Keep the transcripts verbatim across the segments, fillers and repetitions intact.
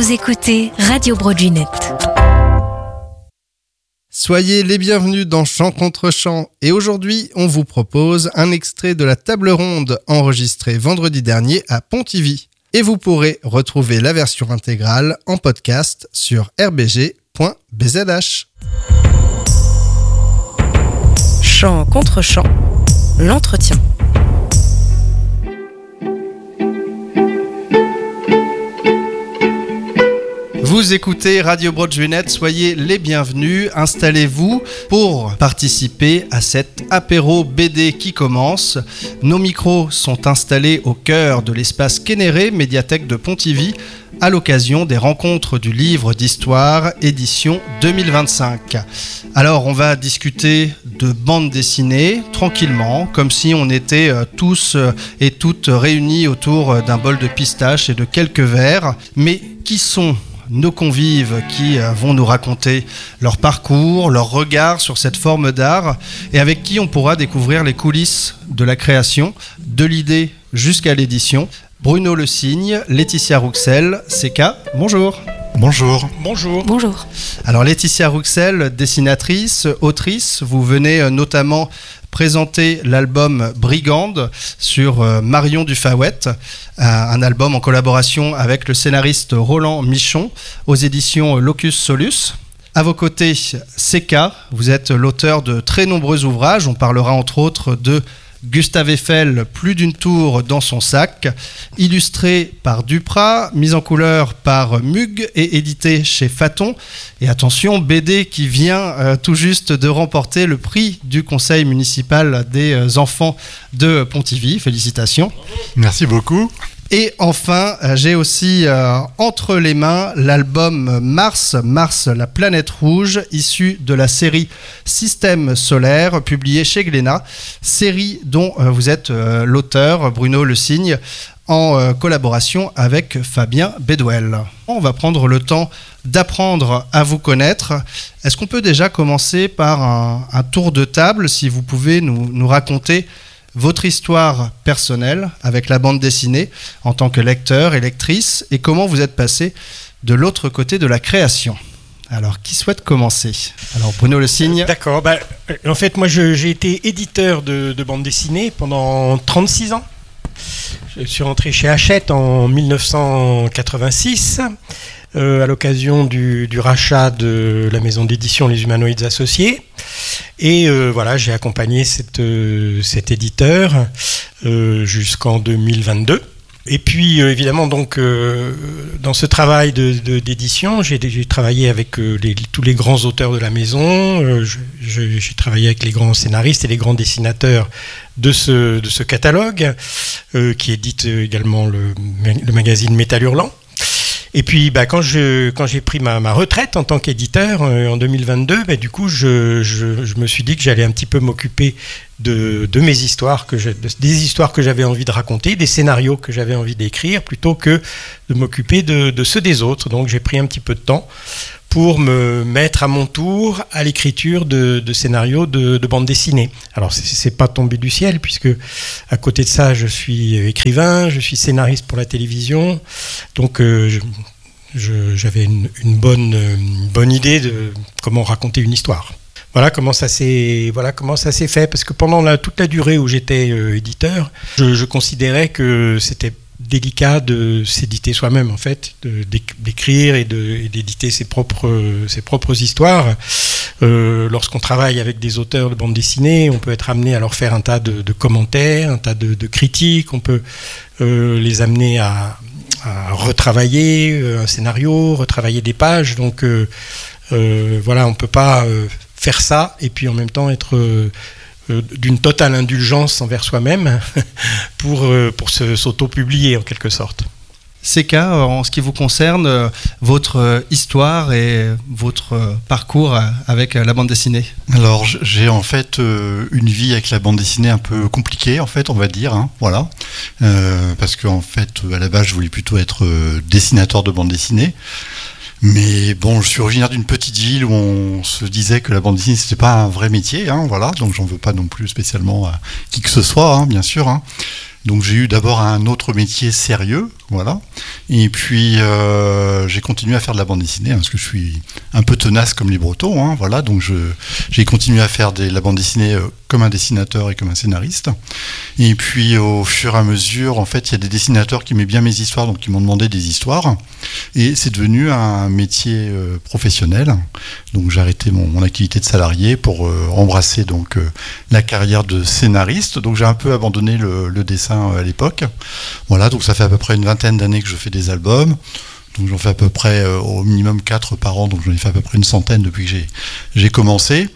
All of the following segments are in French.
Vous écoutez Radio Broadway Net. Soyez les bienvenus dans Chant contre Chant et aujourd'hui on vous propose un extrait de la table ronde enregistrée vendredi dernier à Pontivy. Et vous pourrez retrouver la version intégrale en podcast sur r b g point b z h. Chant contre chant, l'entretien. Vous écoutez Radio Broadway Net, soyez les bienvenus, installez-vous pour participer à cet apéro B D qui commence. Nos micros sont installés au cœur de l'espace Kénéré, médiathèque de Pontivy, à l'occasion des rencontres du livre d'histoire, édition deux mille vingt-cinq. Alors on va discuter de bande dessinée, tranquillement, comme si on était tous et toutes réunis autour d'un bol de pistache et de quelques verres. Mais qui sont nos convives qui vont nous raconter leur parcours, leur regard sur cette forme d'art et avec qui on pourra découvrir les coulisses de la création, de l'idée jusqu'à l'édition. Bruno Le Signe, Laetitia Rouxel, C K, bonjour. Bonjour. Bonjour. Bonjour. Alors Laetitia Rouxel, dessinatrice, autrice, vous venez notamment présenter l'album Brigande sur euh, Marion Dufawet, euh, un album en collaboration avec le scénariste Roland Michon aux éditions Locus Solus. À vos côtés, C K, vous êtes l'auteur de très nombreux ouvrages, on parlera entre autres de Gustave Eiffel, plus d'une tour dans son sac, illustré par Duprat, mise en couleur par Mug et édité chez Faton. Et attention, B D qui vient euh, tout juste de remporter le prix du conseil municipal des euh, enfants de Pontivy. Félicitations. Merci beaucoup. Et enfin, j'ai aussi euh, entre les mains l'album Mars, Mars, la planète rouge, issu de la série Système solaire, publiée chez Glénat, série dont euh, vous êtes euh, l'auteur, Bruno Le Signe, en euh, collaboration avec Fabien Bedwell. On va prendre le temps d'apprendre à vous connaître. Est-ce qu'on peut déjà commencer par un, un tour de table, si vous pouvez nous, nous raconter votre histoire personnelle avec la bande dessinée en tant que lecteur et lectrice et comment vous êtes passé de l'autre côté de la création. Alors, qui souhaite commencer ? Alors, Bruno Le Signe. D'accord. Bah, en fait, moi, je, j'ai été éditeur de, de bande dessinée pendant trente-six ans. Je suis rentré chez Hachette en dix-neuf cent quatre-vingt-six euh, à l'occasion du, du rachat de la maison d'édition Les Humanoïdes Associés. Et euh, voilà, j'ai accompagné cette, euh, cet éditeur euh, jusqu'en deux mille vingt-deux. Et puis euh, évidemment, donc, euh, dans ce travail de, de, d'édition, j'ai, j'ai travaillé avec euh, les, tous les grands auteurs de la maison. Euh, je, je, j'ai travaillé avec les grands scénaristes et les grands dessinateurs de ce, de ce catalogue, euh, qui édite également le, le magazine Métal Hurlant. Et puis, bah, quand, je, quand j'ai pris ma, ma retraite en tant qu'éditeur euh, en deux mille vingt-deux, bah, du coup, je, je, je me suis dit que j'allais un petit peu m'occuper de, de mes histoires, que je, de, des histoires que j'avais envie de raconter, des scénarios que j'avais envie d'écrire, plutôt que de m'occuper de, de ceux des autres. Donc, j'ai pris un petit peu de temps pour me mettre à mon tour à l'écriture de, de scénarios de, de bande dessinée. Alors, c'est, c'est pas tombé du ciel, puisque à côté de ça, je suis écrivain, je suis scénariste pour la télévision, donc euh, je, je, j'avais une, une, bonne, une bonne idée de comment raconter une histoire. Voilà comment ça s'est, voilà comment ça s'est fait, parce que pendant la, toute la durée où j'étais euh, éditeur, je, je considérais que c'était délicat de s'éditer soi-même, en fait, de, d'écrire et, de, et d'éditer ses propres, ses propres histoires. Euh, lorsqu'on travaille avec des auteurs de bande dessinée, on peut être amené à leur faire un tas de, de commentaires, un tas de, de critiques, on peut euh, les amener à, à retravailler un scénario, retravailler des pages. Donc euh, euh, voilà, on ne peut pas euh, faire ça et puis en même temps être euh, d'une totale indulgence envers soi-même pour, pour se, s'auto-publier en quelque sorte. C K, en ce qui vous concerne, votre histoire et votre parcours avec la bande dessinée. Alors, j'ai en fait une vie avec la bande dessinée un peu compliquée, en fait, on va dire, hein, voilà, euh, parce qu'en fait, à la base, je voulais plutôt être dessinateur de bande dessinée. Mais bon, je suis originaire d'une petite ville où on se disait que la bande dessinée c'était pas un vrai métier, hein, voilà, donc j'en veux pas non plus spécialement à qui que ce soit, hein, bien sûr. Hein. Donc j'ai eu d'abord un autre métier sérieux, voilà, Et puis euh, j'ai continué à faire de la bande dessinée, hein, parce que je suis un peu tenace comme les Bretons, hein, voilà, donc je, j'ai continué à faire de la bande dessinée euh, comme un dessinateur et comme un scénariste. Et puis au fur et à mesure, en fait, il y a des dessinateurs qui aimaient bien mes histoires, donc qui m'ont demandé des histoires. Et c'est devenu un métier euh, professionnel. Donc j'ai arrêté mon, mon activité de salarié pour euh, embrasser donc euh, la carrière de scénariste. Donc j'ai un peu abandonné le, le dessin euh, à l'époque. Voilà, donc ça fait à peu près une vingtaine d'années que je fais des albums. Donc j'en fais à peu près euh, au minimum quatre par an, donc j'en ai fait à peu près une centaine depuis que j'ai, j'ai commencé.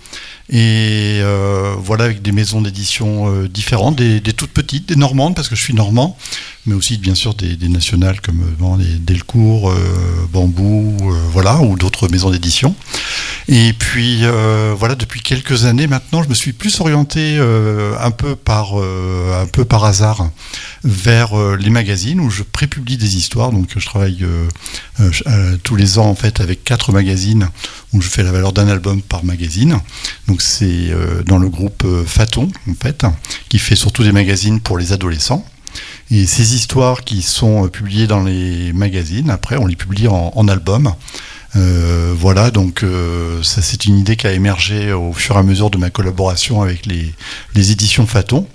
Et euh, voilà, avec des maisons d'édition euh, différentes, des, des toutes petites, des normandes, parce que je suis normand, mais aussi bien sûr des, des nationales comme euh, bon, les Delcourt, euh, Bambou, euh, voilà, ou d'autres maisons d'édition. Et puis euh, voilà, depuis quelques années maintenant, je me suis plus orienté euh, un peu par euh, un peu par hasard vers euh, les magazines où je prépublie des histoires. Donc je travaille euh, euh, tous les ans en fait avec quatre magazines où je fais la valeur d'un album par magazine. Donc c'est euh, dans le groupe euh, Phaton en fait, qui fait surtout des magazines pour les adolescents. Et ces histoires qui sont euh, publiées dans les magazines, après on les publie en, en album. Euh, voilà, donc euh, ça c'est une idée qui a émergé au fur et à mesure de ma collaboration avec les, les éditions Phaton.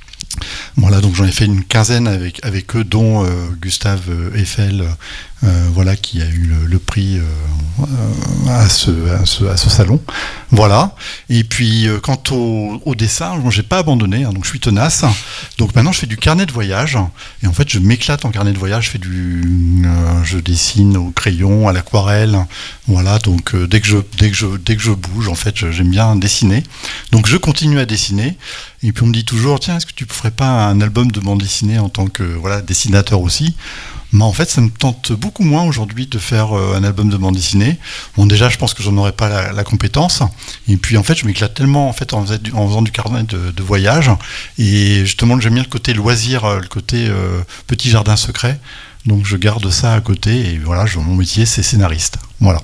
Voilà, donc j'en ai fait une quinzaine avec, avec eux, dont euh, Gustave Eiffel, euh, voilà, qui a eu le, le prix euh, à, ce, à, ce, à ce salon. Voilà. Et puis, euh, quant au, au dessin, bon, j'ai pas abandonné, hein, donc je suis tenace. Donc maintenant, je fais du carnet de voyage. Et en fait, je m'éclate en carnet de voyage. Je fais du, euh, je dessine au crayon, à l'aquarelle. Voilà. Donc euh, dès que je, dès que je, dès que je bouge, en fait, j'aime bien dessiner. Donc je continue à dessiner. Et puis on me dit toujours, tiens, est-ce que tu ne ferais pas un album de bande dessinée en tant que voilà, dessinateur aussi ? Mais en fait, ça me tente beaucoup moins aujourd'hui de faire euh, un album de bande dessinée. Bon, déjà, je pense que j'en aurais pas la, la compétence. Et puis, en fait, je m'éclate tellement en fait en, faisant du, en faisant du carnet de, de voyage. Et justement, j'aime bien le côté loisir, le côté euh, petit jardin secret. Donc, je garde ça à côté. Et voilà, je, mon métier, c'est scénariste. Voilà.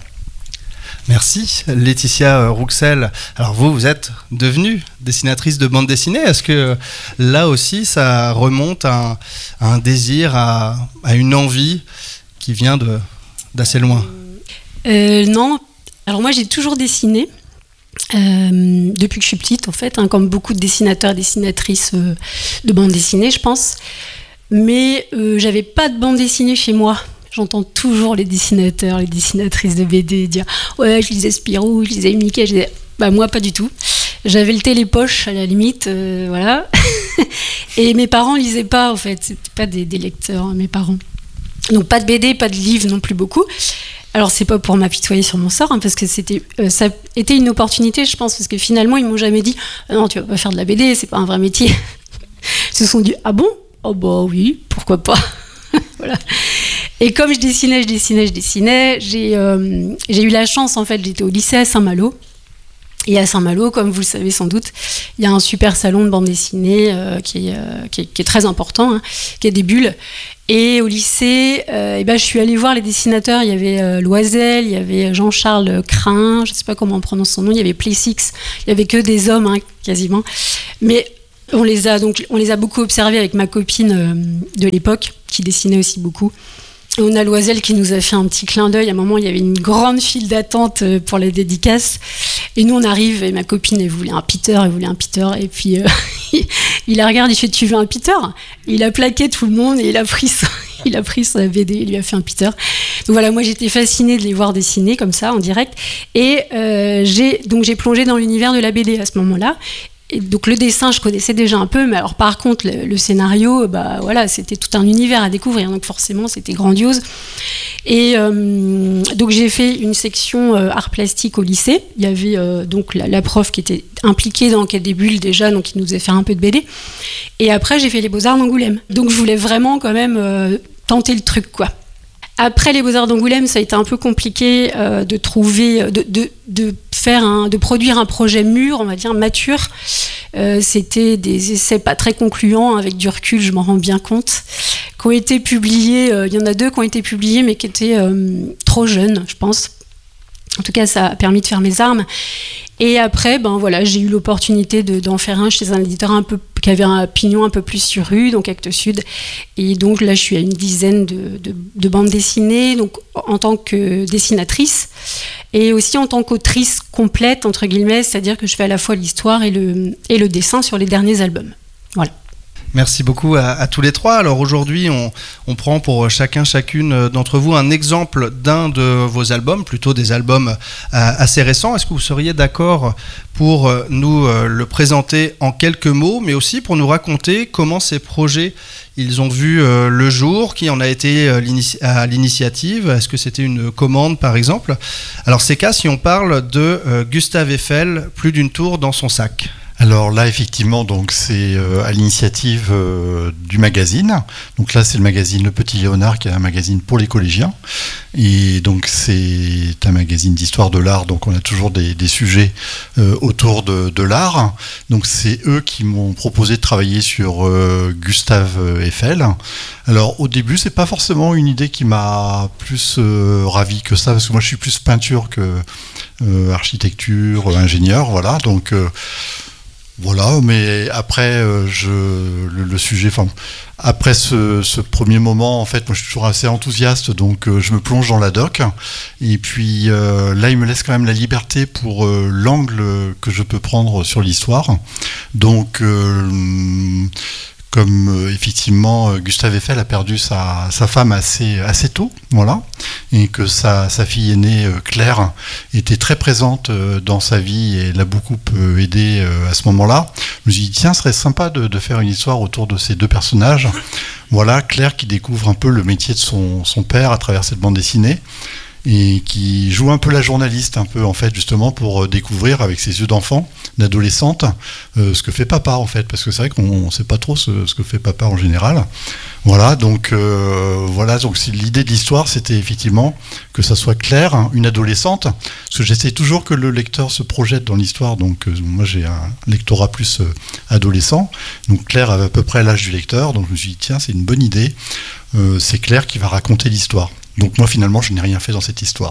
Merci Laetitia Rouxel. Alors vous, vous êtes devenue dessinatrice de bande dessinée. Est-ce que là aussi, ça remonte à un, à un désir, à, à une envie qui vient de, d'assez loin ? euh, Non. Alors moi, j'ai toujours dessiné. Euh, depuis que je suis petite, en fait, hein, comme beaucoup de dessinateurs et dessinatrices euh, de bande dessinée, je pense. Mais euh, j'avais pas de bande dessinée chez moi. J'entends toujours les dessinateurs, les dessinatrices de B D dire « Ouais, je lisais Spirou, je lisais Mickey. » Je disais « Bah moi, pas du tout. J'avais le télépoche, à la limite, euh, voilà. » Et mes parents lisaient pas, en fait. C'était pas des, des lecteurs, hein, mes parents. Donc pas de B D, pas de livres non plus beaucoup. Alors c'est pas pour m'apitoyer sur mon sort, hein, parce que c'était, euh, ça était une opportunité, je pense, parce que finalement, ils m'ont jamais dit « Non, tu vas pas faire de la B D, c'est pas un vrai métier. » Ils se sont dit « Ah bon ? Oh bah oui, pourquoi pas. » Voilà. Et comme je dessinais, je dessinais, je dessinais, j'ai, euh, j'ai eu la chance, en fait, j'étais au lycée à Saint-Malo. Et à Saint-Malo, comme vous le savez sans doute, il y a un super salon de bande dessinée euh, qui, est, euh, qui, est, qui est très important, hein, qui est des bulles. Et au lycée, euh, et ben, je suis allée voir les dessinateurs. Il y avait euh, Loisel, il y avait Jean-Charles Crin, je ne sais pas comment on prononce son nom, il y avait Play-Six, il n'y avait que des hommes, hein, quasiment. Mais on les a, donc, on les a beaucoup observés avec ma copine euh, de l'époque, qui dessinait aussi beaucoup. Et on a Loisel qui nous a fait un petit clin d'œil. À un moment, il y avait une grande file d'attente pour les dédicaces. Et nous, on arrive, et ma copine, elle voulait un Peter, elle voulait un Peter. Et puis, euh, il la regarde, il fait « Tu veux un Peter ?» Il a plaqué tout le monde et il a pris son, il a pris sa B D, il lui a fait un Peter. Donc voilà, moi, j'étais fascinée de les voir dessiner comme ça, en direct. Et euh, j'ai, donc, j'ai plongé dans l'univers de la B D à ce moment-là. Et donc le dessin, je connaissais déjà un peu, mais alors par contre le, le scénario, bah voilà, c'était tout un univers à découvrir, donc forcément c'était grandiose. Et euh, donc j'ai fait une section euh, art plastique au lycée. Il y avait euh, donc la, la prof qui était impliquée dans Quai des Bulles déjà, donc qui nous faisait faire un peu de B D. Et après j'ai fait les Beaux-Arts d'Angoulême. Donc je voulais vraiment quand même euh, tenter le truc, quoi. Après les Beaux-Arts d'Angoulême, ça a été un peu compliqué euh, de trouver, de, de, de faire, un, de produire un projet mûr, on va dire mature. Euh, c'était des essais pas très concluants, avec du recul, je m'en rends bien compte, qui ont été publiés. Il euh, y en a deux qui ont été publiés, mais qui étaient euh, trop jeunes, je pense. En tout cas, ça a permis de faire mes armes. Et après, ben voilà, j'ai eu l'opportunité de, d'en faire un chez un éditeur un peu, qui avait un pignon un peu plus sur rue, donc Actes Sud. Et donc là, je suis à une dizaine de, de, de bandes dessinées, donc en tant que dessinatrice, et aussi en tant qu'autrice complète, entre guillemets, c'est-à-dire que je fais à la fois l'histoire et le, et le dessin sur les derniers albums. Voilà. Merci beaucoup à, à tous les trois. Alors aujourd'hui, on, on prend pour chacun, chacune d'entre vous un exemple d'un de vos albums, plutôt des albums euh, assez récents. Est-ce que vous seriez d'accord pour euh, nous euh, le présenter en quelques mots, mais aussi pour nous raconter comment ces projets ils ont vu euh, le jour, qui en a été euh, l'inici- à l'initiative? Est-ce que c'était une commande, par exemple? Alors c'est cas si on parle de euh, Gustave Eiffel, Plus d'une tour dans son sac. Alors là, effectivement, donc c'est euh, à l'initiative euh, du magazine. Donc là, c'est le magazine Le Petit Léonard, qui est un magazine pour les collégiens. Et donc c'est un magazine d'histoire de l'art. Donc on a toujours des, des sujets euh, autour de, de l'art. Donc c'est eux qui m'ont proposé de travailler sur euh, Gustave Eiffel. Alors au début, c'est pas forcément une idée qui m'a plus euh, ravi que ça, parce que moi je suis plus peinture que euh, architecture, ingénieur, voilà. Donc euh, Voilà, mais après, euh, je, le, le sujet, enfin, après ce, ce premier moment, en fait, moi je suis toujours assez enthousiaste, donc euh, je me plonge dans la doc. Et puis euh, là, il me laisse quand même la liberté pour euh, l'angle que je peux prendre sur l'histoire. Donc, euh, comme euh, effectivement euh, Gustave Eiffel a perdu sa, sa femme assez, assez tôt, voilà, et que sa, sa fille aînée euh, Claire était très présente euh, dans sa vie et l'a beaucoup euh, aidé euh, à ce moment-là. Je me suis dit, tiens, ce serait sympa de, de faire une histoire autour de ces deux personnages. Voilà, Claire qui découvre un peu le métier de son, son père à travers cette bande dessinée, et qui joue un peu la journaliste, un peu en fait, justement pour découvrir avec ses yeux d'enfant, d'adolescente, euh, ce que fait papa en fait, parce que c'est vrai qu'on ne sait pas trop ce, ce que fait papa en général. Voilà, donc euh, voilà, donc c'est, l'idée de l'histoire, c'était effectivement que ça soit clair, hein, une adolescente, parce que j'essaie toujours que le lecteur se projette dans l'histoire. Donc euh, moi j'ai un lectorat plus euh, adolescent, donc Claire avait à peu près l'âge du lecteur, donc je me suis dit tiens, c'est une bonne idée, euh, c'est Claire qui va raconter l'histoire. Donc moi finalement je n'ai rien fait dans cette histoire.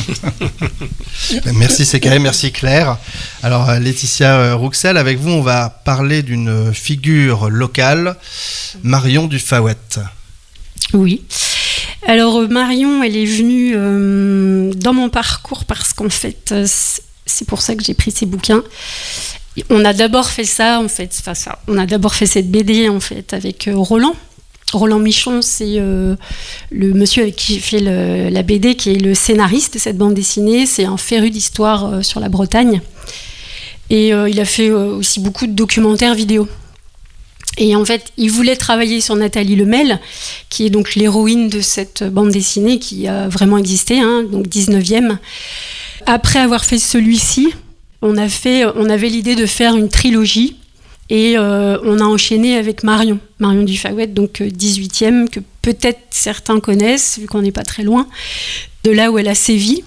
Merci C K M, merci Claire. Alors Laetitia Rouxel, avec vous on va parler d'une figure locale, Marion Dufayet. Oui. Alors Marion, elle est venue euh, dans mon parcours parce qu'en fait, euh, c'est pour ça que j'ai pris ces bouquins. On a d'abord fait ça, en fait, enfin ça, on a d'abord fait cette B D en fait avec euh, Roland. Roland Michon, c'est euh, le monsieur avec qui j'ai fait le, la B D, qui est le scénariste de cette bande dessinée. C'est un féru d'histoire euh, sur la Bretagne. Et euh, il a fait euh, aussi beaucoup de documentaires vidéo. Et en fait, il voulait travailler sur Nathalie Lemel, qui est donc l'héroïne de cette bande dessinée qui a vraiment existé, hein, donc dix-neuvième. Après avoir fait celui-ci, on, a fait, on avait l'idée de faire une trilogie. Et euh, on a enchaîné avec Marion, Marion Dufayet, donc euh, dix-huitième, que peut-être certains connaissent, vu qu'on n'est pas très loin, de là où elle a sévi.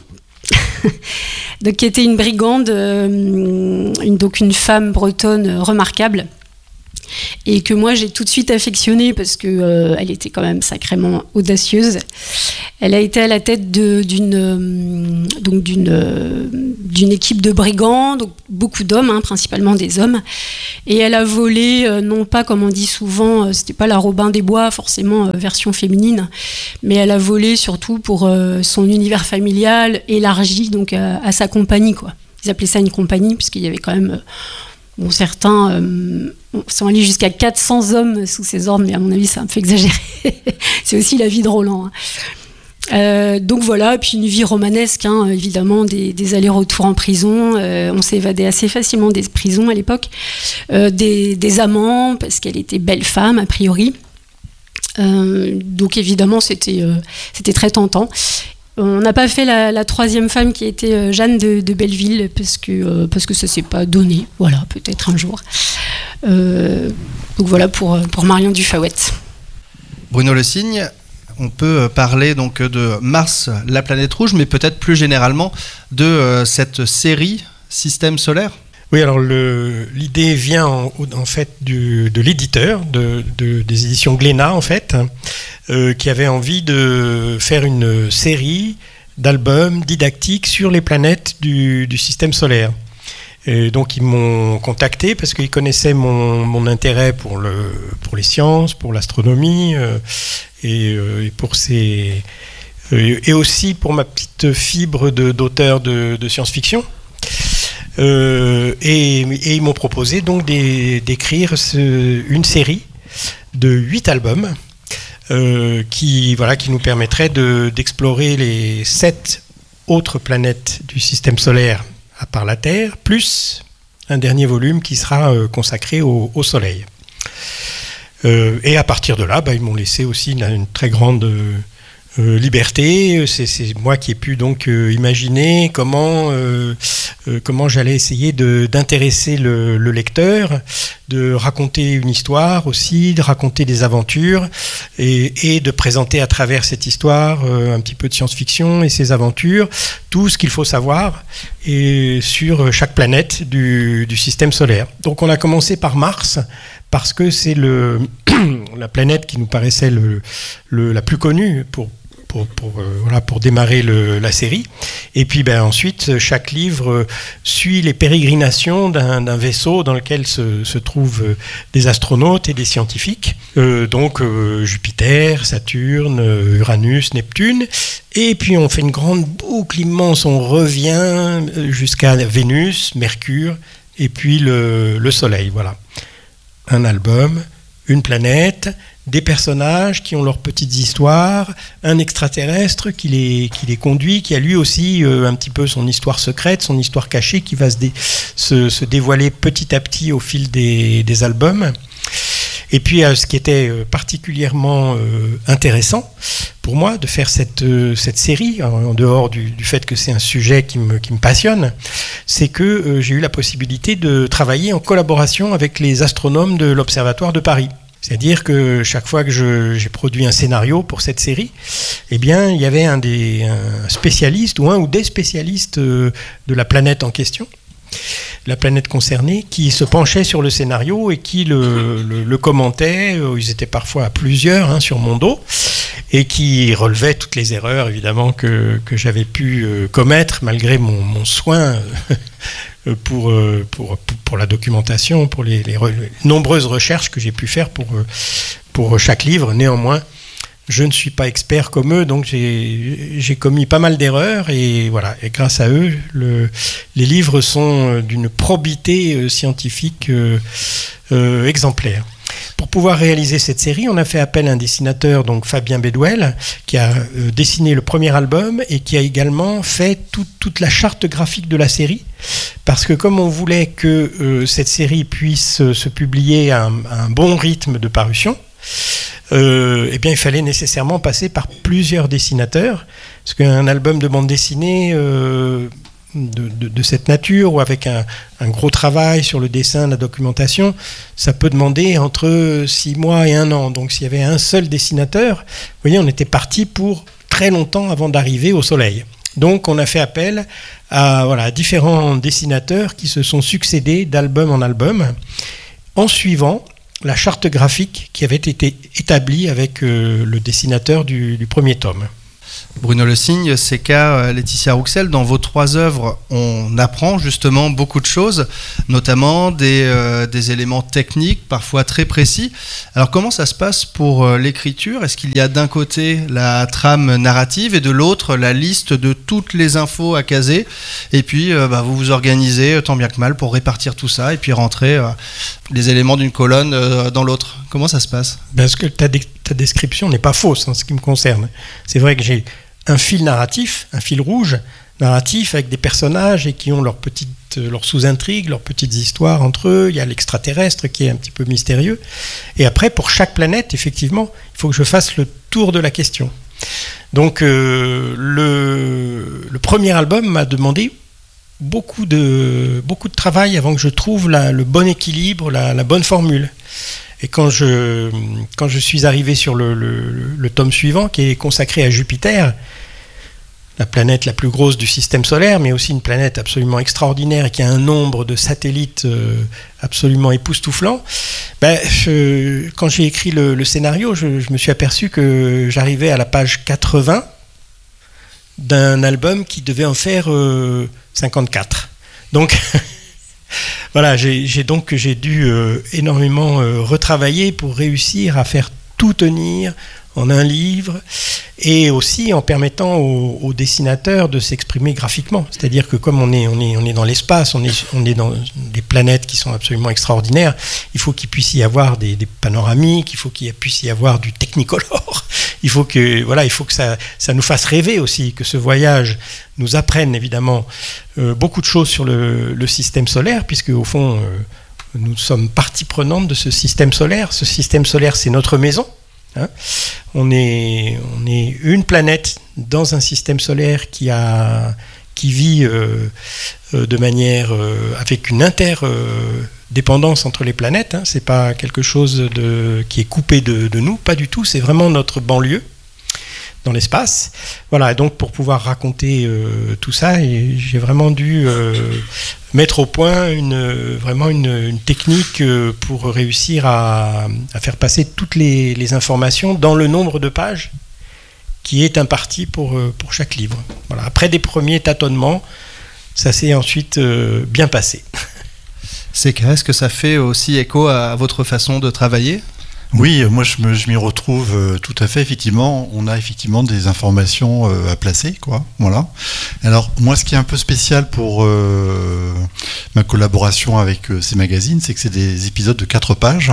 Donc, qui était une brigande, euh, une, donc une femme bretonne remarquable, et que moi j'ai tout de suite affectionnée parce qu'elle euh, était quand même sacrément audacieuse. Elle a été à la tête de, d'une, euh, donc d'une, euh, d'une équipe de brigands, donc beaucoup d'hommes, hein, principalement des hommes, et elle a volé, euh, non pas comme on dit souvent, euh, c'était pas la Robin des Bois forcément euh, version féminine, mais elle a volé surtout pour euh, son univers familial élargi donc à, à sa compagnie, quoi. Ils appelaient ça une compagnie puisqu'il y avait quand même... Euh, Bon, certains euh, sont allés jusqu'à quatre cents hommes sous ses ordres, mais à mon avis, c'est un peu exagéré. C'est aussi la vie de Roland. Hein. Euh, donc voilà, et puis une vie romanesque, hein, évidemment, des, des allers-retours en prison. Euh, on s'est évadé assez facilement des prisons à l'époque. Euh, des, des amants, parce qu'elle était belle femme, a priori. Euh, donc évidemment, c'était, euh, c'était très tentant. On n'a pas fait la, la troisième femme qui était Jeanne de, de Belleville parce que, euh, parce que ça ne s'est pas donné. Voilà, peut-être un jour. Euh, donc voilà pour, pour Marion Dufayet. Bruno Le Signe, on peut parler donc de Mars, la planète rouge, mais peut-être plus généralement de euh, cette série Système solaire. Oui, alors le, l'idée vient en, en fait du, de l'éditeur de, de, des éditions Glénat en fait, euh, qui avait envie de faire une série d'albums didactiques sur les planètes du, du système solaire. Et donc ils m'ont contacté parce qu'ils connaissaient mon, mon intérêt pour, le, pour les sciences, pour l'astronomie euh, et, euh, et pour ces, euh, et aussi pour ma petite fibre de, d'auteur de, de science-fiction. Euh, et, et ils m'ont proposé donc d'é, d'écrire ce, une série de huit albums euh, qui, voilà, qui nous permettrait de, d'explorer les sept autres planètes du système solaire à part la Terre, plus un dernier volume qui sera euh, consacré au, au Soleil. Euh, et à partir de là, bah, ils m'ont laissé aussi une, une très grande euh, euh, liberté. C'est, c'est moi qui ai pu donc euh, imaginer comment, euh, euh, comment j'allais essayer de, d'intéresser le, le lecteur, de raconter une histoire aussi, de raconter des aventures et, et de présenter à travers cette histoire euh, un petit peu de science-fiction et ses aventures, tout ce qu'il faut savoir et sur chaque planète du, du système solaire. Donc on a commencé par Mars parce que c'est le, la planète qui nous paraissait le, le, la plus connue pour Pour, pour, euh, voilà, pour démarrer le, la série. Et puis ben, ensuite, chaque livre euh, suit les pérégrinations d'un, d'un vaisseau dans lequel se, se trouvent euh, des astronautes et des scientifiques. Euh, donc euh, Jupiter, Saturne, euh, Uranus, Neptune. Et puis on fait une grande boucle immense, on revient jusqu'à Vénus, Mercure et puis le, le Soleil. Voilà. Un album, une planète, des personnages qui ont leurs petites histoires, un extraterrestre qui les, qui les conduit, qui a lui aussi euh, un petit peu son histoire secrète, son histoire cachée, qui va se, dé, se, se dévoiler petit à petit au fil des, des albums. Et puis euh, ce qui était particulièrement euh, intéressant pour moi de faire cette, euh, cette série, en, en dehors du, du fait que c'est un sujet qui me, qui me passionne, c'est que euh, j'ai eu la possibilité de travailler en collaboration avec les astronomes de l'Observatoire de Paris. C'est-à-dire que chaque fois que je, j'ai produit un scénario pour cette série, eh bien, il y avait un, des, un spécialiste ou un ou des spécialistes de la planète en question, la planète concernée, qui se penchait sur le scénario et qui le, le, le commentait. Ils étaient parfois à plusieurs hein, sur mon dos et qui relevaient toutes les erreurs, évidemment, que, que j'avais pu commettre malgré mon, mon soin Pour, pour, pour la documentation, pour les, les, re, les nombreuses recherches que j'ai pu faire pour, pour chaque livre. Néanmoins, je ne suis pas expert comme eux, donc j'ai, j'ai commis pas mal d'erreurs et, voilà, et grâce à eux, le, les livres sont d'une probité scientifique euh, euh, exemplaire. Pour pouvoir réaliser cette série, on a fait appel à un dessinateur, donc Fabien Bédouel, qui a euh, dessiné le premier album et qui a également fait tout, toute la charte graphique de la série. Parce que comme on voulait que euh, cette série puisse euh, se publier à un, à un bon rythme de parution, euh, eh bien, il fallait nécessairement passer par plusieurs dessinateurs. Parce qu'un album de bande dessinée... Euh, De, de, de cette nature ou avec un, un gros travail sur le dessin, la documentation, ça peut demander entre six mois et un an. Donc s'il y avait un seul dessinateur, vous voyez, on était parti pour très longtemps avant d'arriver au Soleil. Donc on a fait appel à, voilà, à différents dessinateurs qui se sont succédés d'album en album en suivant la charte graphique qui avait été établie avec euh, le dessinateur du, du premier tome. Bruno Le Signe, C K, Laetitia Rouxel, dans vos trois œuvres, on apprend justement beaucoup de choses, notamment des, euh, des éléments techniques, parfois très précis. Alors comment ça se passe pour euh, l'écriture ? Est-ce qu'il y a d'un côté la trame narrative et de l'autre la liste de toutes les infos à caser ? Et puis euh, bah, vous vous organisez tant bien que mal pour répartir tout ça et puis rentrer euh, les éléments d'une colonne euh, dans l'autre. Comment ça se passe ? Parce que ta, dé- ta description n'est pas fausse en ce qui me concerne. C'est vrai que j'ai un fil narratif, un fil rouge narratif avec des personnages et qui ont leurs petites, leurs sous-intrigues, leurs petites histoires entre eux. Il y a l'extraterrestre qui est un petit peu mystérieux. Et après, pour chaque planète, effectivement, il faut que je fasse le tour de la question. Donc, euh, le, le premier album m'a demandé beaucoup de, beaucoup de travail avant que je trouve la, le bon équilibre, la, la bonne formule. Et quand je, quand je suis arrivé sur le, le, le tome suivant, qui est consacré à Jupiter, la planète la plus grosse du système solaire, mais aussi une planète absolument extraordinaire et qui a un nombre de satellites euh, absolument époustouflant, ben, je, quand j'ai écrit le, le scénario, je, je me suis aperçu que j'arrivais à la page quatre-vingts d'un album qui devait en faire euh, cinquante-quatre. Donc voilà, j'ai, j'ai donc j'ai dû euh, énormément euh, retravailler pour réussir à faire tout tenir en un livre, et aussi en permettant aux, aux dessinateurs de s'exprimer graphiquement. C'est-à-dire que comme on est, on est, on est dans l'espace, on est, on est dans des planètes qui sont absolument extraordinaires, il faut qu'il puisse y avoir des, des panoramiques, il faut qu'il puisse y avoir du technicolor, il faut que, voilà, il faut que ça, ça nous fasse rêver aussi, que ce voyage nous apprenne évidemment euh, beaucoup de choses sur le, le système solaire, puisque au fond, euh, nous sommes partie prenante de ce système solaire. Ce système solaire, c'est notre maison. Hein, on est, on est une planète dans un système solaire qui, a, qui vit euh, euh, de manière euh, avec une interdépendance entre les planètes. Hein, c'est pas quelque chose de, qui est coupé de, de nous, pas du tout. C'est vraiment notre banlieue dans l'espace. Voilà, et donc pour pouvoir raconter euh, tout ça, et j'ai vraiment dû euh, mettre au point une, vraiment une, une technique euh, pour réussir à, à faire passer toutes les, les informations dans le nombre de pages qui est imparti pour, euh, pour chaque livre. Voilà. Après des premiers tâtonnements, ça s'est ensuite euh, bien passé. C'est que, est-ce que ça fait aussi écho à votre façon de travailler ? Oui, moi je, me, je m'y retrouve euh, tout à fait. Effectivement, on a effectivement des informations euh, à placer, quoi. Voilà. Alors moi, ce qui est un peu spécial pour euh, ma collaboration avec euh, ces magazines, c'est que c'est des épisodes de quatre pages.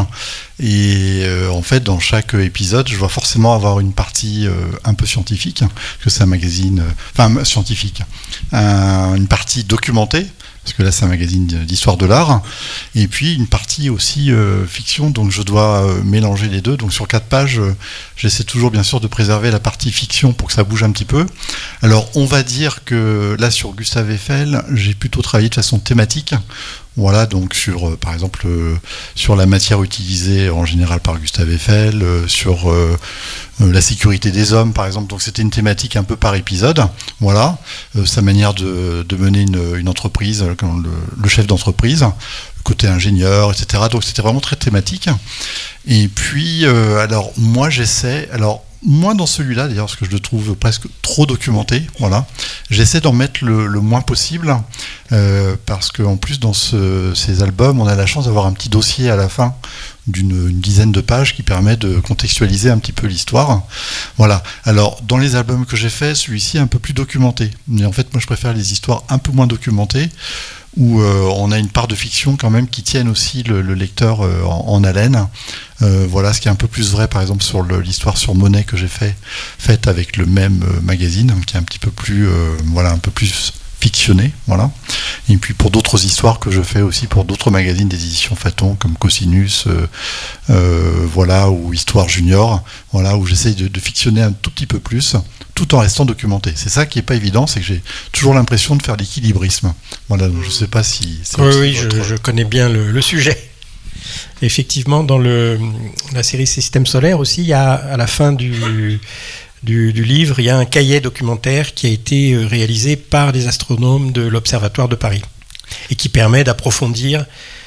Et euh, en fait, dans chaque épisode, je dois forcément avoir une partie euh, un peu scientifique, parce que c'est un magazine, euh, enfin scientifique, un, une partie documentée, parce que là c'est un magazine d'histoire de l'art, et puis une partie aussi euh, fiction, donc je dois euh, mélanger les deux. Donc sur quatre pages, euh, j'essaie toujours bien sûr de préserver la partie fiction pour que ça bouge un petit peu. Alors on va dire que là sur Gustave Eiffel, j'ai plutôt travaillé de façon thématique. Voilà, donc sur, euh, par exemple, euh, sur la matière utilisée en général par Gustave Eiffel, euh, sur euh, euh, la sécurité des hommes, par exemple. Donc c'était une thématique un peu par épisode. Voilà, euh, sa manière de, de mener une, une entreprise, le, le chef d'entreprise, le côté ingénieur, et cetera. Donc c'était vraiment très thématique. Et puis, euh, alors moi j'essaie, alors moins dans celui-là d'ailleurs, parce que je le trouve presque trop documenté, voilà. J'essaie d'en mettre le, le moins possible, euh, parce qu'en plus dans ce, ces albums, on a la chance d'avoir un petit dossier à la fin d'une une dizaine de pages qui permet de contextualiser un petit peu l'histoire. Voilà. Alors, dans les albums que j'ai faits, celui-ci est un peu plus documenté. Mais en fait, moi je préfère les histoires un peu moins documentées, où euh, on a une part de fiction quand même qui tienne aussi le, le lecteur euh, en, en haleine. Euh, voilà, ce qui est un peu plus vrai par exemple sur le, l'histoire sur Monet que j'ai fait, faite avec le même euh, magazine, qui est un petit peu plus, euh, voilà, un peu plus fictionné, voilà. Et puis pour d'autres histoires que je fais aussi pour d'autres magazines des éditions Phaton, comme Cosinus, euh, euh, voilà, ou Histoire Junior, voilà, où j'essaye de, de fictionner un tout petit peu plus, tout en restant documenté. C'est ça qui est pas évident, c'est que j'ai toujours l'impression de faire l'équilibrisme. Voilà, donc je sais pas si... C'est oui, oui, votre... je, je connais bien le, le sujet. Effectivement, dans le, la série Système solaire aussi, il y a à la fin du... Du, du livre, il y a un cahier documentaire qui a été réalisé par des astronomes de l'Observatoire de Paris et qui permet d'approfondir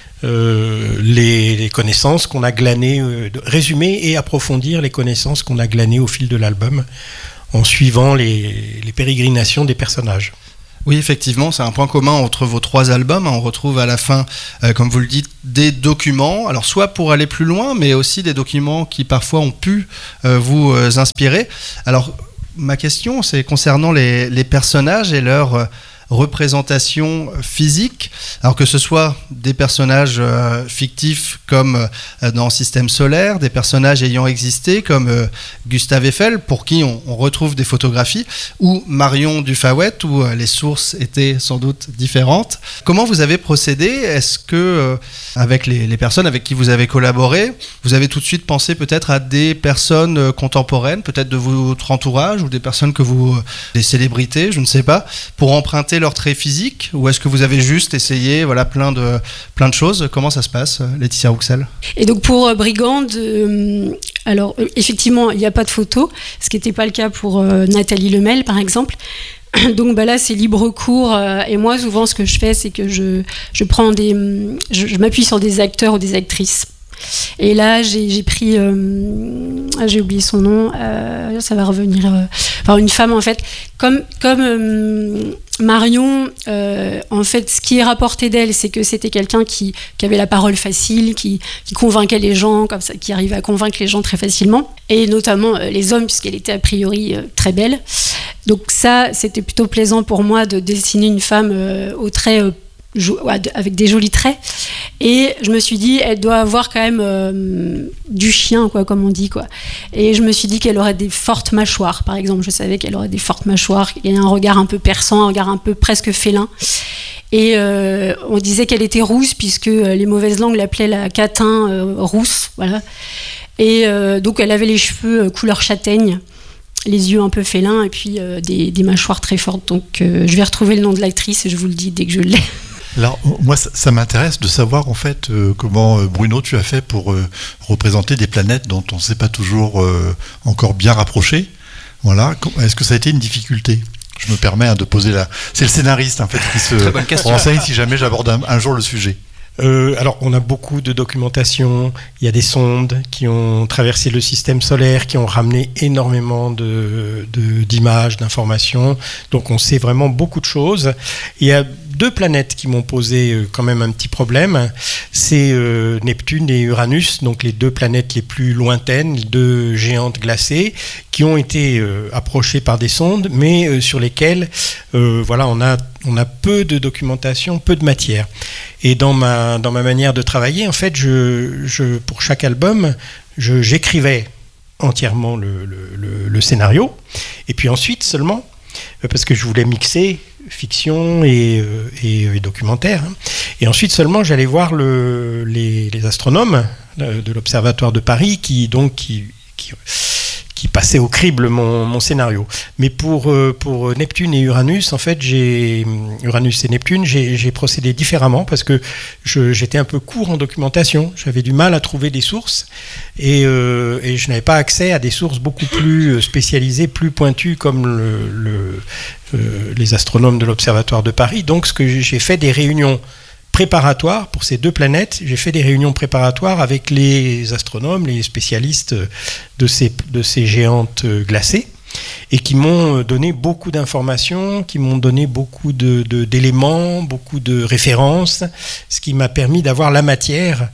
euh, les, les connaissances qu'on a glanées, euh, de résumer et approfondir les connaissances qu'on a glanées au fil de l'album en suivant les, les pérégrinations des personnages. Oui, effectivement, c'est un point commun entre vos trois albums. On retrouve à la fin, euh, comme vous le dites, des documents. Alors, soit pour aller plus loin, mais aussi des documents qui parfois ont pu euh, vous euh, inspirer. Alors, ma question, c'est concernant les, les personnages et leur euh, représentation physique. Alors que ce soit des personnages euh, fictifs comme euh, dans Système solaire, des personnages ayant existé comme euh, Gustave Eiffel, pour qui on, on retrouve des photographies, ou Marion Dufayet, où euh, les sources étaient sans doute différentes. Comment vous avez procédé ? Est-ce que, euh, avec les, les personnes avec qui vous avez collaboré, vous avez tout de suite pensé peut-être à des personnes euh, contemporaines, peut-être de votre entourage, ou des personnes que vous... Euh, des célébrités, je ne sais pas, pour emprunter leurs traits physiques, ou est-ce que vous avez juste essayé voilà, plein, de, plein de choses ? Comment ça se passe, Laetitia Rouxel ? Et donc pour euh, Brigande, euh, alors euh, effectivement, il n'y a pas de photo, ce qui n'était pas le cas pour euh, Nathalie Lemel, par exemple. Donc bah là, c'est libre cours. Euh, et moi, souvent, ce que je fais, c'est que je, je, prends des, je, je m'appuie sur des acteurs ou des actrices. Et là, j'ai, j'ai pris, euh, j'ai oublié son nom, euh, ça va revenir. Euh, enfin, une femme en fait, comme comme euh, Marion, euh, en fait, ce qui est rapporté d'elle, c'est que c'était quelqu'un qui, qui avait la parole facile, qui, qui convainquait les gens, comme ça, qui arrivait à convaincre les gens très facilement, et notamment euh, les hommes, puisqu'elle était a priori euh, très belle. Donc ça, c'était plutôt plaisant pour moi de dessiner une femme euh, aux traits euh, jo- avec des jolis traits. Et je me suis dit, elle doit avoir quand même euh, du chien, quoi, comme on dit, quoi. Et je me suis dit qu'elle aurait des fortes mâchoires, par exemple. Je savais qu'elle aurait des fortes mâchoires, qu'il y a un regard un peu perçant, un regard un peu presque félin. Et euh, on disait qu'elle était rousse, puisque les mauvaises langues l'appelaient la catin euh, rousse, voilà. Et euh, donc elle avait les cheveux euh, couleur châtaigne, les yeux un peu félins, et puis euh, des, des mâchoires très fortes. Donc euh, je vais retrouver le nom de l'actrice et je vous le dis dès que je l'ai. Alors, moi, ça, ça m'intéresse de savoir, en fait, euh, comment, euh, Bruno, tu as fait pour euh, représenter des planètes dont on ne s'est pas toujours euh, encore bien rapproché. Voilà. Est-ce que ça a été une difficulté ? Je me permets hein, de poser la... C'est le scénariste, en fait, qui se renseigne si jamais j'aborde un, un jour le sujet. Euh, alors, on a beaucoup de documentation. Il y a des sondes qui ont traversé le système solaire, qui ont ramené énormément de, de, d'images, d'informations. Donc, on sait vraiment beaucoup de choses. Il y a deux planètes qui m'ont posé euh, quand même un petit problème. C'est euh, Neptune et Uranus, donc les deux planètes les plus lointaines, les deux géantes glacées, qui ont été euh, approchées par des sondes, mais euh, sur lesquelles, euh, voilà, on a on a peu de documentation, peu de matière. Et dans ma dans ma manière de travailler, en fait, je je pour chaque album, je j'écrivais entièrement le le, le, le scénario, et puis ensuite seulement, parce que je voulais mixer fiction et, et, et documentaire. Et ensuite seulement, j'allais voir le, les, les astronomes de l'Observatoire de Paris qui, donc, qui, qui, qui passaient au crible mon, mon scénario. Mais pour, pour Neptune et Uranus, en fait, j'ai, Uranus et Neptune, j'ai, j'ai procédé différemment parce que je, j'étais un peu court en documentation. J'avais du mal à trouver des sources et, euh, et je n'avais pas accès à des sources beaucoup plus spécialisées, plus pointues comme le... le Euh, les astronomes de l'Observatoire de Paris. Donc, ce que j'ai fait des réunions préparatoires pour ces deux planètes. J'ai fait des réunions préparatoires avec les astronomes, les spécialistes de ces, de ces géantes glacées, et qui m'ont donné beaucoup d'informations, qui m'ont donné beaucoup de, de, d'éléments, beaucoup de références, ce qui m'a permis d'avoir la matière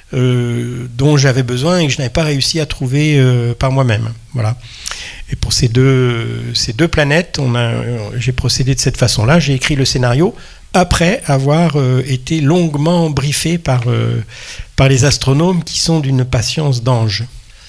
euh, dont j'avais besoin et que je n'avais pas réussi à trouver euh, par moi-même. Voilà. Et pour ces deux, ces deux planètes, on a, j'ai procédé de cette façon-là. J'ai écrit le scénario après avoir euh, été longuement briefé par, euh, par les astronomes qui sont d'une patience d'ange.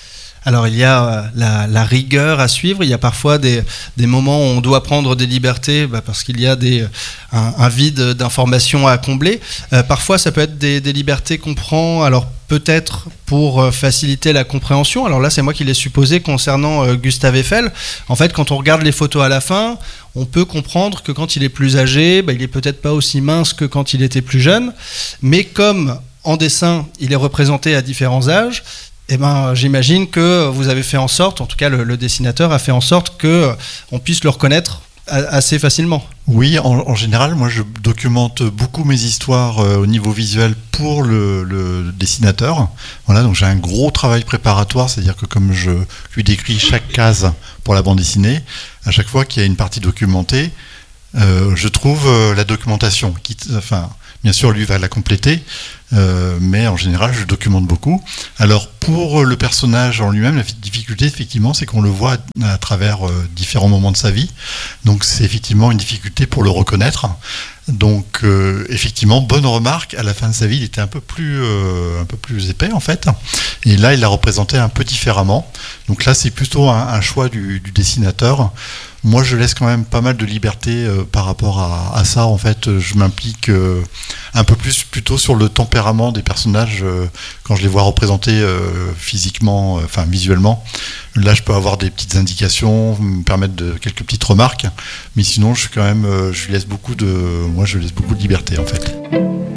Alors il y a la, la rigueur à suivre, il y a parfois des, des moments où on doit prendre des libertés bah parce qu'il y a des, un, un vide d'informations à combler. Euh, parfois ça peut être des, des libertés qu'on prend, alors peut-être pour faciliter la compréhension. Alors là c'est moi qui l'ai supposé concernant euh, Gustave Eiffel. En fait quand on regarde les photos à la fin, on peut comprendre que quand il est plus âgé, bah, il est peut-être pas aussi mince que quand il était plus jeune, mais comme en dessin il est représenté à différents âges, eh ben, j'imagine que vous avez fait en sorte, en tout cas le, le dessinateur a fait en sorte qu'on puisse le reconnaître assez facilement. Oui, en, en général, moi je documente beaucoup mes histoires euh, au niveau visuel pour le, le dessinateur. Voilà, donc j'ai un gros travail préparatoire, c'est-à-dire que comme je lui décris chaque case pour la bande dessinée, à chaque fois qu'il y a une partie documentée, euh, je trouve euh, la documentation. Qui, enfin, bien sûr, lui va la compléter. Euh, mais en général je documente beaucoup. Alors pour le personnage en lui-même, la difficulté effectivement c'est qu'on le voit à, à travers euh, différents moments de sa vie, donc c'est effectivement une difficulté pour le reconnaître. Donc euh, effectivement, bonne remarque, à la fin de sa vie il était un peu plus euh, un peu plus épais en fait, et là il l'a représenté un peu différemment. Donc là c'est plutôt un, un choix du, du dessinateur. Moi je laisse quand même pas mal de liberté euh, par rapport à, à ça. En fait je m'implique euh, un peu plus plutôt sur le tempérament des personnages euh, quand je les vois représentés euh, physiquement, euh, enfin visuellement. Là je peux avoir des petites indications, me permettre de quelques petites remarques, mais sinon je suis quand même euh, je lui laisse beaucoup de moi je laisse beaucoup de liberté en fait.